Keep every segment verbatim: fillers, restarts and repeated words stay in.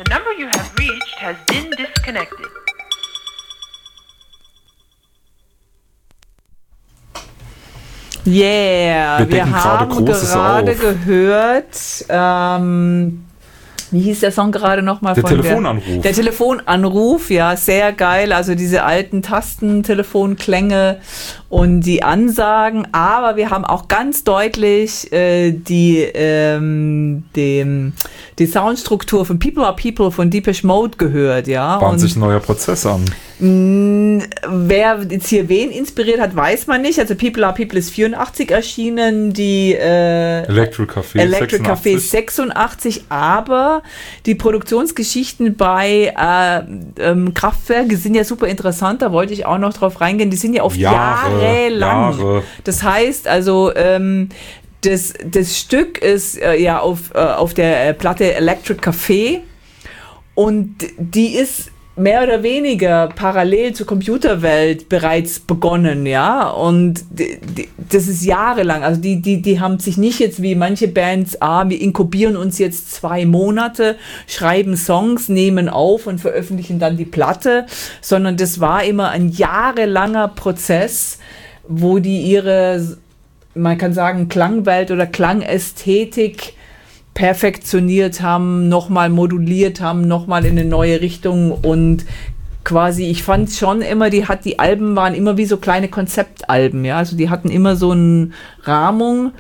The number you have reached has been disconnected. Yeah, wir, wir haben gerade gehört, ähm, wie hieß der Song gerade nochmal? Der Telefonanruf. Der, der Telefonanruf, ja, sehr geil. Also diese alten Tastentelefonklänge und die Ansagen. Aber wir haben auch ganz deutlich äh, die, ähm, dem, die Soundstruktur von People Are People von Depeche Mode gehört, ja. Bahnt sich ein neuer Prozess an. Mh, wer jetzt hier wen inspiriert hat, weiß man nicht. Also People Are People ist vierundachtzig erschienen, die äh, Electric Café Electric Café sechsundachtzig, aber die Produktionsgeschichten bei äh, ähm, Kraftwerke sind ja super interessant, da wollte ich auch noch drauf reingehen, die sind ja oft Jahre, jahrelang. Jahre. Das heißt also, ähm, das, das Stück ist äh, ja auf, äh, auf der äh, Platte Electric Café und die ist mehr oder weniger parallel zur Computerwelt bereits begonnen, ja, und die, die, das ist jahrelang, also die, die, die haben sich nicht jetzt wie manche Bands, ah, wir inkubieren uns jetzt zwei Monate, schreiben Songs, nehmen auf und veröffentlichen dann die Platte, sondern das war immer ein jahrelanger Prozess, wo die ihre, man kann sagen, Klangwelt oder Klangästhetik perfektioniert haben, nochmal moduliert haben, nochmal in eine neue Richtung und quasi, ich fand schon immer, die hat, die Alben waren immer wie so kleine Konzeptalben, ja, also die hatten immer so eine Rahmung,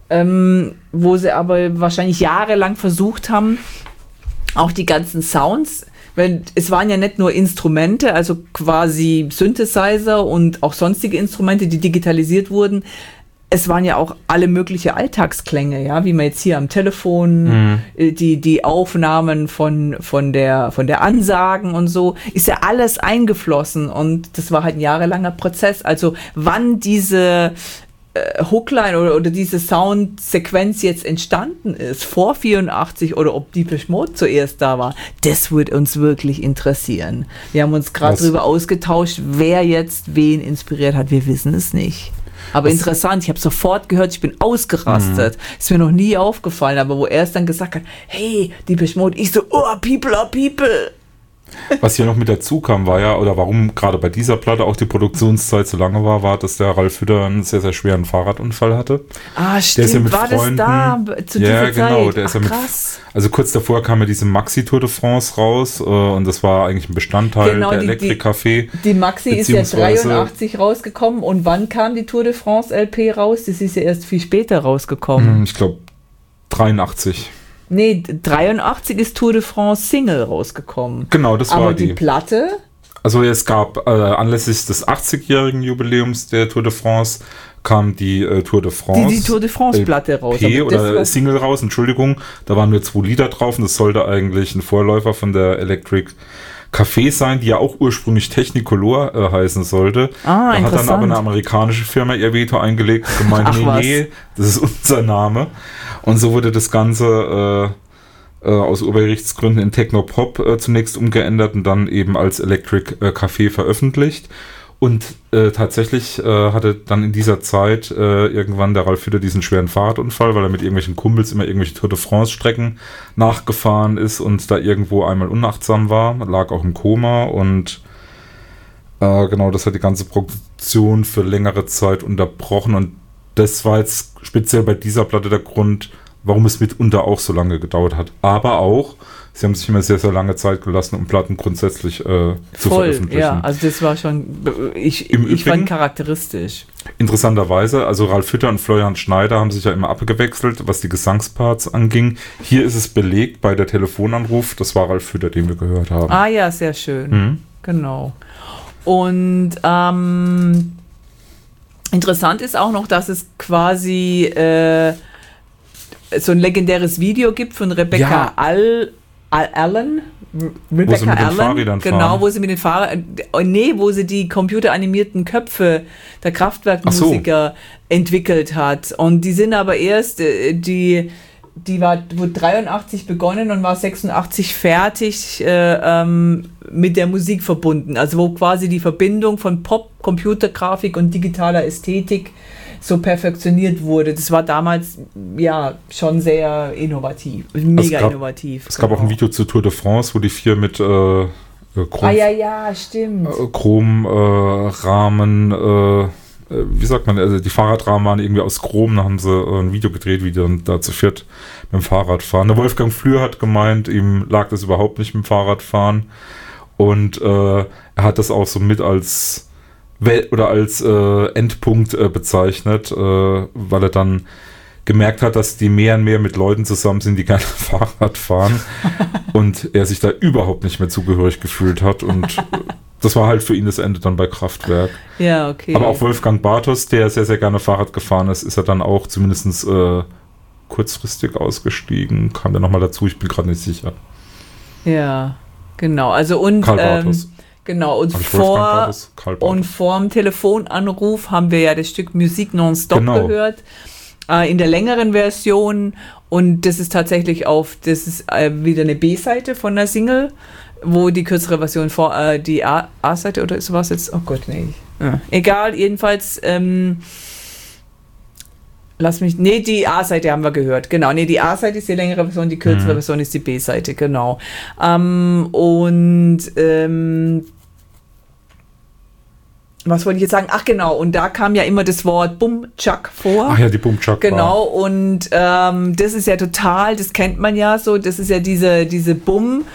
ähm, wo sie aber wahrscheinlich jahrelang versucht haben, auch die ganzen Sounds, weil es waren ja nicht nur Instrumente, also quasi Synthesizer und auch sonstige Instrumente, die digitalisiert wurden. Es waren ja auch alle mögliche Alltagsklänge, ja, wie man jetzt hier am Telefon, mhm. die, die Aufnahmen von, von der, von der Ansagen und so, ist ja alles eingeflossen und das war halt ein jahrelanger Prozess. Also wann diese äh, Hookline oder, oder diese Soundsequenz jetzt entstanden ist, vor vierundachtzig oder ob Depeche Mode zuerst da war, das würde uns wirklich interessieren. Wir haben uns gerade darüber ausgetauscht, wer jetzt wen inspiriert hat, wir wissen es nicht. Aber was? Interessant, ich habe sofort gehört, ich bin ausgerastet. Mhm. Ist mir noch nie aufgefallen, aber wo er es dann gesagt hat, hey, Depeche Mode, ich so, oh, People are People. Was hier noch mit dazu kam, war ja, oder warum gerade bei dieser Platte auch die Produktionszeit so lange war, war, dass der Ralf Hütter einen sehr, sehr schweren Fahrradunfall hatte. Ah, stimmt, der ist ja mit war Freunden, das da zu ja, dieser genau, Zeit? Der Ach, ist ja mit, krass. also kurz davor kam ja diese Maxi Tour de France raus äh, und das war eigentlich ein Bestandteil genau, der die, Electric Café. Die Maxi ist ja dreiundachtzig rausgekommen und wann kam die Tour de France L P raus? Das ist ja erst viel später rausgekommen. Ich glaube dreiundachtzig. Nee, dreiundachtzig ist Tour de France Single rausgekommen. Genau, das Aber war die. die Platte? Also es gab äh, anlässlich des achtzigjährigen Jubiläums der Tour de France kam die äh, Tour de France. Die, die Tour de France Platte raus. P oder Single raus, Entschuldigung. Da waren nur zwei Lieder drauf und das sollte eigentlich ein Vorläufer von der Electric Café sein, die ja auch ursprünglich Technicolor äh, heißen sollte. Ah, da hat dann aber eine amerikanische Firma ihr Veto eingelegt und gemeint, Ach, nee, was? nee, das ist unser Name. Und so wurde das Ganze äh, äh, aus Urheberrechtsgründen in Technopop äh, zunächst umgeändert und dann eben als Electric äh, Café veröffentlicht. Und äh, tatsächlich äh, hatte dann in dieser Zeit äh, irgendwann der Ralf Hütter diesen schweren Fahrradunfall, weil er mit irgendwelchen Kumpels immer irgendwelche Tour de France Strecken nachgefahren ist und da irgendwo einmal unachtsam war, lag auch im Koma und äh, genau, das hat die ganze Produktion für längere Zeit unterbrochen und das war jetzt speziell bei dieser Platte der Grund, warum es mitunter auch so lange gedauert hat. Aber auch, sie haben sich immer sehr, sehr lange Zeit gelassen, um Platten grundsätzlich äh, zu Voll, veröffentlichen. Ja, also das war schon, ich, Im ich Übrigen, fand charakteristisch. Interessanterweise, also Ralf Hütter und Florian Schneider haben sich ja immer abgewechselt, was die Gesangsparts anging. Hier ist es belegt bei der Telefonanruf, das war Ralf Hütter, den wir gehört haben. Ah ja, sehr schön. Mhm. Genau. Und ähm, interessant ist auch noch, dass es quasi äh, so ein legendäres Video gibt von Rebecca Ja. All, All, Allen. Rebecca Wo sie mit den Allen, Fahrrädern genau, fahren. wo sie mit den Fahrrädern, nee, wo sie die computeranimierten Köpfe der Kraftwerkmusiker Ach so. entwickelt hat. Und die sind aber erst, äh, die, die war, wurde dreiundachtzig begonnen und war sechsundachtzig fertig äh, ähm, mit der Musik verbunden. Also wo quasi die Verbindung von Pop, Computergrafik und digitaler Ästhetik so perfektioniert wurde. Das war damals ja schon sehr innovativ, mega es gab, innovativ. Es genau. gab auch ein Video zu Tour de France, wo die vier mit äh, Chrom, ah ja, ja, stimmt. Äh, Chromrahmen, äh, äh, wie sagt man, also die Fahrradrahmen waren irgendwie aus Chrom, da haben sie äh, ein Video gedreht, wie die dann da zu viert mit dem Fahrrad fahren. Der Wolfgang Flür hat gemeint, ihm lag das überhaupt nicht mit dem Fahrradfahren und äh, er hat das auch so mit als Wel- oder als äh, Endpunkt äh, bezeichnet, äh, weil er dann gemerkt hat, dass die mehr und mehr mit Leuten zusammen sind, die gerne Fahrrad fahren und er sich da überhaupt nicht mehr zugehörig gefühlt hat und das war halt für ihn das Ende dann bei Kraftwerk. Ja, okay. Aber auch Wolfgang Bartos, der sehr, sehr gerne Fahrrad gefahren ist, ist er dann auch zumindest äh, kurzfristig ausgestiegen. Kam der nochmal dazu? Ich bin gerade nicht sicher. Ja, genau. Also und Karl Bartos. Ähm, genau, und Hab ich Wolfgang vor Bartos? Karl Bartos. und vorm Telefonanruf haben wir ja das Stück Musik nonstop Genau. gehört. Äh, in der längeren Version. Und das ist tatsächlich auf, das ist äh, wieder eine B-Seite von der Single, wo die kürzere Version vor, äh, die A- A-Seite oder ist was jetzt? Oh Gott, nee. Ja. Egal, jedenfalls, ähm, lass mich, nee, die A-Seite haben wir gehört, genau, nee, die A-Seite ist die längere Version, die kürzere Mhm. Version ist die B-Seite, genau. Ähm, und, ähm, was wollte ich jetzt sagen? Ach genau, und da kam ja immer das Wort Bum-Chak vor. Ach ja, die Bumchak. Genau, und ähm, das ist ja total, das kennt man ja so, das ist ja diese, diese Bum,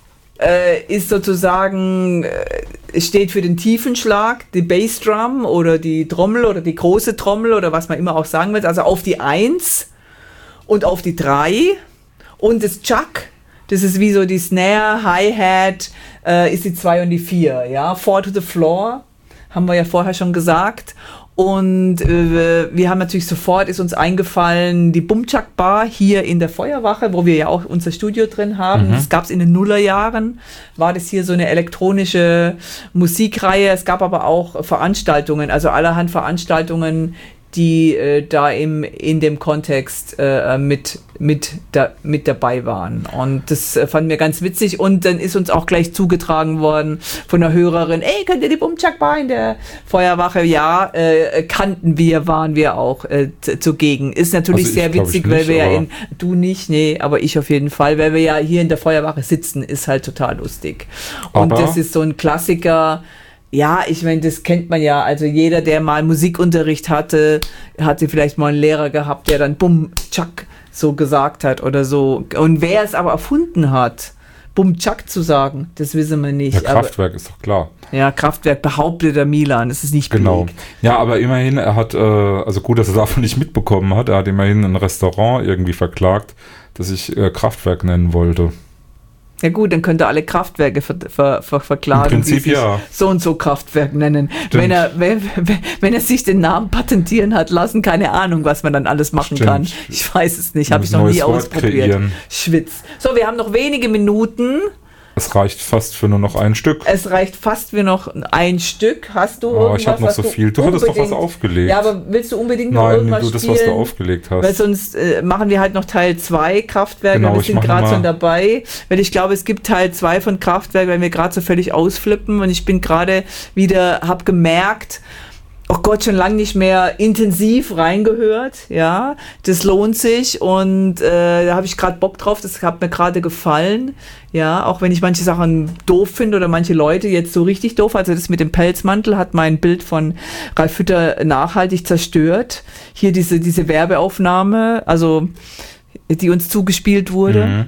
äh, ist sozusagen, äh, steht für den tiefen Schlag, die Bassdrum oder die Trommel oder die große Trommel oder was man immer auch sagen will, also auf die Eins und auf die Drei und das Chak, das ist wie so die Snare, Hi-Hat, äh, ist die Zwei und die Vier, ja, Four to the Floor. Haben wir ja vorher schon gesagt. Und äh, wir haben natürlich sofort, ist uns eingefallen, die Bumchak Bar hier in der Feuerwache, wo wir ja auch unser Studio drin haben. Mhm. Das gab es in den Nullerjahren, war das hier so eine elektronische Musikreihe. Es gab aber auch Veranstaltungen, also allerhand Veranstaltungen, die äh, da im, in dem Kontext äh, mit, mit, da, mit dabei waren. Und das äh, fanden wir ganz witzig. Und dann ist uns auch gleich zugetragen worden von einer Hörerin, ey, könnt ihr die Bumchak Bar in der Feuerwache? Ja, äh, kannten wir, waren wir auch äh, z- zugegen. Ist natürlich Also ich sehr glaub witzig, ich weil nicht, wir ja aber- in, du nicht, nee, aber ich auf jeden Fall, weil wir ja hier in der Feuerwache sitzen, ist halt total lustig. Und Aber- das ist so ein Klassiker. Ja, ich meine, das kennt man ja. Also jeder, der mal Musikunterricht hatte, hatte vielleicht mal einen Lehrer gehabt, der dann Bum, Tschak so gesagt hat oder so. Und wer es aber erfunden hat, Bum, Tschak zu sagen, das wissen wir nicht. Ja, Kraftwerk ist doch klar. Aber, ja, Kraftwerk behauptet der Milan, das ist nicht Genau. belegt. Ja, aber immerhin, er hat, äh, also gut, dass er davon nicht mitbekommen hat, er hat immerhin ein Restaurant irgendwie verklagt, das ich äh, Kraftwerk nennen wollte. Ja gut, dann könnte er alle Kraftwerke ver, ver, ver, verklagen, Im Prinzip die sich ja. so und so Kraftwerk nennen. Stimmt. Wenn er, wenn, wenn er sich den Namen patentieren hat lassen, keine Ahnung, was man dann alles machen Stimmt. kann. Ich weiß es nicht, habe ich Ein noch nie neues Wort ausprobiert. kreieren. Schwitz. So, wir haben noch wenige Minuten. Es reicht fast für nur noch ein Stück. Es reicht fast für noch ein Stück. Hast du Oh, irgendwas, ich habe noch was so du viel. Du hattest doch was unbedingt- aufgelegt. Ja, aber willst du unbedingt noch Nein, irgendwas du das, spielen? was du aufgelegt hast. Weil sonst äh, machen wir halt noch Teil zwei Kraftwerk, Genau, weil wir ich sind mach gerade mal- schon dabei. Weil ich glaube, es gibt Teil zwei von Kraftwerk, weil wir gerade so völlig ausflippen und ich bin gerade wieder, habe gemerkt, oh Gott, schon lange nicht mehr intensiv reingehört, ja, das lohnt sich und äh, da habe ich gerade Bock drauf, das hat mir gerade gefallen, ja, auch wenn ich manche Sachen doof finde oder manche Leute jetzt so richtig doof, also das mit dem Pelzmantel hat mein Bild von Ralf Hütter nachhaltig zerstört, hier diese, diese Werbeaufnahme, also die uns zugespielt wurde. Mhm.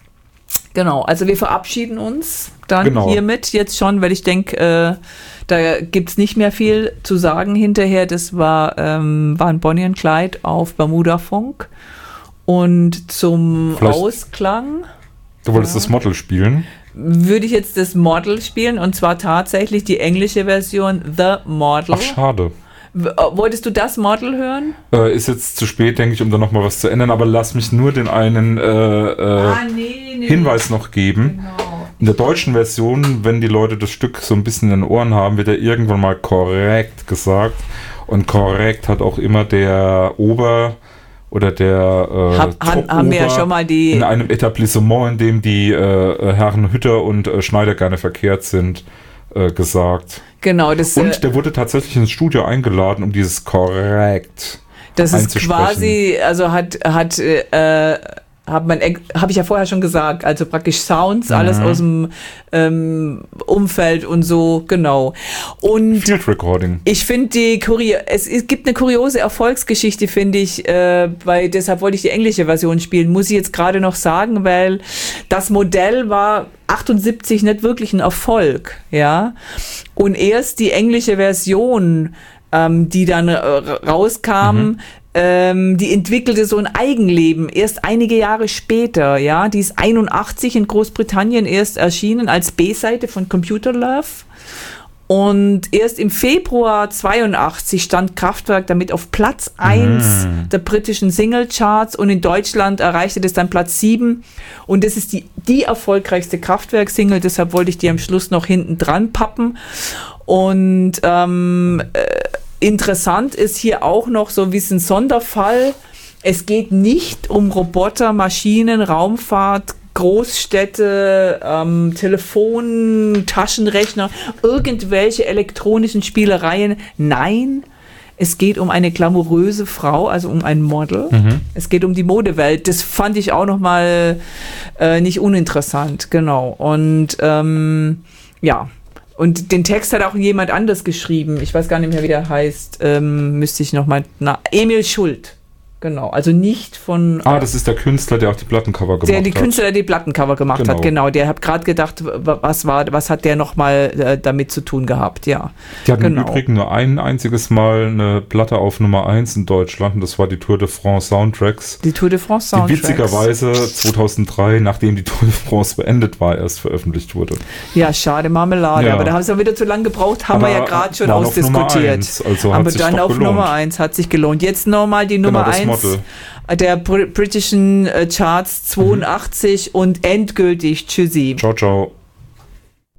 Genau, also wir verabschieden uns dann Genau. hiermit jetzt schon, weil ich denke, äh, da gibt es nicht mehr viel zu sagen hinterher. Das war, ähm, waren Bonnie und Clyde auf Bermuda Funk. Und zum Vielleicht- Ausklang Du wolltest das Model spielen. würde ich jetzt das Model spielen und zwar tatsächlich die englische Version The Model. Ach, schade. W- äh, Wolltest du das Model hören? Äh, ist jetzt zu spät, denke ich, um da nochmal was zu ändern, aber lass mich nur den einen äh, äh, nee, nee. Hinweis noch geben. Genau. In der deutschen Version, wenn die Leute das Stück so ein bisschen in den Ohren haben, wird er irgendwann mal korrekt gesagt. Und korrekt hat auch immer der Ober- oder der äh, Hab, han, haben wir ja Top-Ober schon mal die. in einem Etablissement, in dem die äh, Herren Hütter und äh, Schneider gerne verkehrt sind, äh, gesagt. Genau, das, Und äh, der wurde tatsächlich ins Studio eingeladen, um dieses korrekt das ist einzusprechen. quasi, also hat, hat, äh, hat man, habe ich ja vorher schon gesagt, also praktisch Sounds, Mhm. alles aus dem ähm, Umfeld und so, genau. Und Field Recording. ich finde die Kurio es, es gibt eine kuriose Erfolgsgeschichte, finde ich, äh, weil deshalb wollte ich die englische Version spielen, muss ich jetzt gerade noch sagen, weil das Modell war achtundsiebzig nicht wirklich ein Erfolg, ja. Und erst die englische Version, ähm, die dann äh, rauskam, Mhm. ähm, die entwickelte so ein Eigenleben erst einige Jahre später, ja. Die ist einundachtzig in Großbritannien erst erschienen als B-Seite von Computer Love. Und erst im Februar zweiundachtzig stand Kraftwerk damit auf Platz eins Mhm. der britischen Singlecharts und in Deutschland erreichte das dann Platz sieben. Und das ist die, die erfolgreichste Kraftwerk-Single, deshalb wollte ich die am Schluss noch hinten dran pappen. Und ähm, äh, interessant ist hier auch noch so wie es ein Sonderfall. Es geht nicht um Roboter, Maschinen, Raumfahrt, Großstädte, ähm, Telefon, Taschenrechner, irgendwelche elektronischen Spielereien. Nein, es geht um eine glamouröse Frau, also um ein Model. Mhm. Es geht um die Modewelt. Das fand ich auch nochmal äh, nicht uninteressant, genau. Und ähm, ja, und den Text hat auch jemand anders geschrieben. Ich weiß gar nicht mehr, wie der heißt. Ähm, müsste ich nochmal, na, Emil Schult. Genau, also nicht von... Ah, das ist der Künstler, der auch die Plattencover gemacht Der die hat. Künstler, der die Plattencover gemacht Genau. hat, genau. Der hat gerade gedacht, was war, was hat der nochmal äh, damit zu tun gehabt, ja. Die hatten Genau. im Übrigen nur ein einziges Mal eine Platte auf Nummer eins in Deutschland und das war die Tour de France Soundtracks. Die Tour de France Die Soundtracks. witzigerweise zweitausenddrei, nachdem die Tour de France beendet war, erst veröffentlicht wurde. Ja, schade Marmelade, Ja. aber da haben sie auch wieder zu lange gebraucht, haben Aber wir ja gerade schon waren auf Nummer ausdiskutiert. eins, also hat aber sich dann doch auf gelohnt. Nummer eins hat sich gelohnt. Jetzt nochmal die Nummer Genau, das eins Model. der Br- britischen äh, Charts zweiundachtzig und endgültig Tschüssi. Ciao, ciao.